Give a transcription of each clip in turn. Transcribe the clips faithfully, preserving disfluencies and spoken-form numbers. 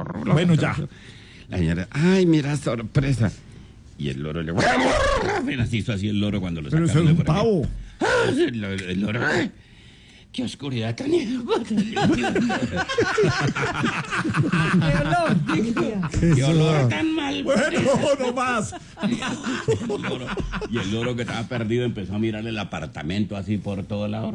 Bueno, ya. La señora, ay, mira, sorpresa. Y el loro le... apenas hizo así el loro cuando lo Pero sacaron. eso es un pavo. Ah, el, el loro... ay, ¡qué oscuridad tan... ¡Qué olor! ¡Qué olor tan mal! Bueno, no más. El loro, y el loro que estaba perdido empezó a mirar el apartamento así por todo lado.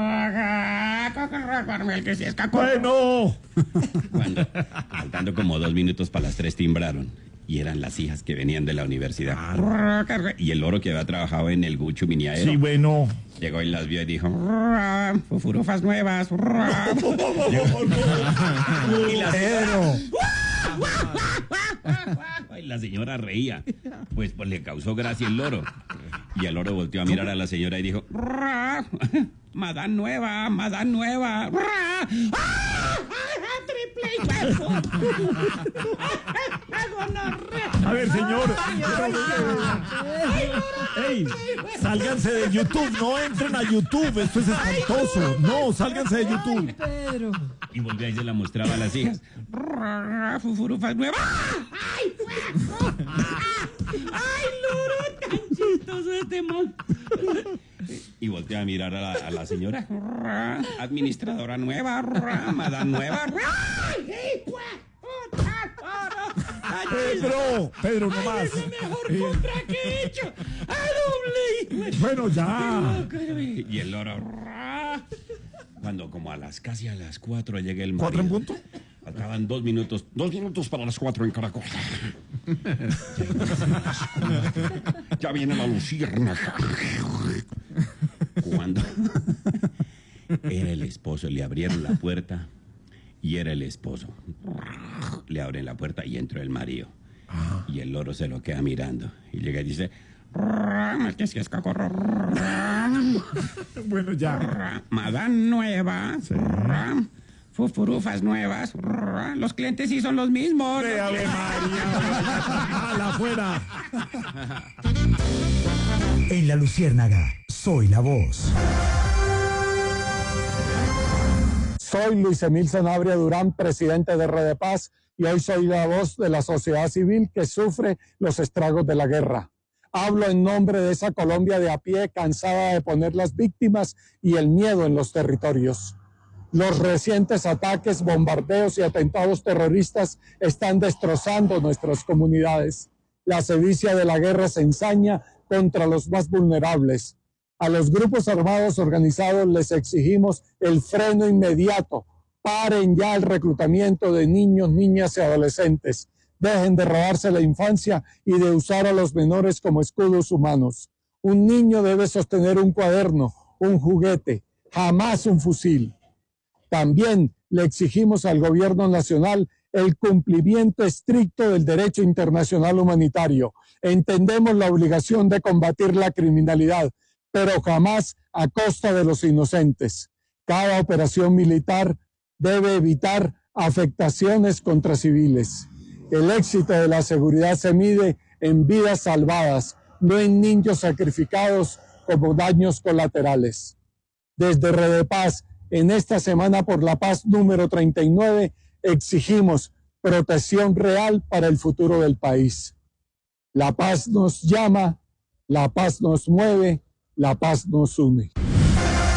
El que se escapó. Bueno. Cuando, faltando como dos minutos para las tres, timbraron. Y eran las hijas que venían de la universidad. Y el loro que había trabajado en el Gucho Miniaero. Sí, bueno. Llegó y las vio y dijo, fufurufas nuevas. Y la señora, y la señora reía. Pues, pues le causó gracia el loro. Y el loro volteó a mirar a la señora y dijo, madame nueva, madame nueva. A ver, señor. Ey, sálganse de YouTube, no entren a YouTube, esto es espantoso. No, sálganse de YouTube. Pedro. Y volvió y se la mostraba a las hijas. Fufurufas nuevas. ¡Ay, ¡ay, loro! ¡Tan chistoso este man! Y volteó a mirar a la, a la señora. Administradora nueva, madame nueva. Pedro, Pedro, no más. Es la mejor compra que he hecho. ¡A doble! Bueno, ya. Y el loro. Cuando como a las casi a las cuatro llegue el marido. ¿Cuatro en punto? Faltaban dos minutos. Dos minutos para las cuatro en Caracol. Ya viene la luciérnaga. Cuando era el esposo, le abrieron la puerta y era el esposo. Le abren la puerta y entró el marido. Y el loro se lo queda mirando. Y llega y dice... Bueno, ya. Madame nueva. Sí. Fufurufas nuevas. Los clientes sí son los mismos. ¡Ave María! ¡A la afuera! En La Luciérnaga, soy la voz. Soy Luis Emil Sanabria Durán, presidente de Redepaz, y hoy soy la voz de la sociedad civil que sufre los estragos de la guerra. Hablo en nombre de esa Colombia de a pie, cansada de poner las víctimas y el miedo en los territorios. Los recientes ataques, bombardeos y atentados terroristas están destrozando nuestras comunidades. La sevicia de la guerra se ensaña contra los más vulnerables. A los grupos armados organizados les exigimos el freno inmediato. Paren ya el reclutamiento de niños, niñas y adolescentes. Dejen de robarse la infancia y de usar a los menores como escudos humanos. Un niño debe sostener un cuaderno, un juguete, jamás un fusil. También le exigimos al gobierno nacional el cumplimiento estricto del derecho internacional humanitario. Entendemos la obligación de combatir la criminalidad, pero jamás a costa de los inocentes. Cada operación militar debe evitar afectaciones contra civiles. El éxito de la seguridad se mide en vidas salvadas, no en niños sacrificados como daños colaterales. Desde Redepaz, en esta Semana por la Paz número treinta y nueve, exigimos protección real para el futuro del país. La paz nos llama, la paz nos mueve, la paz nos une.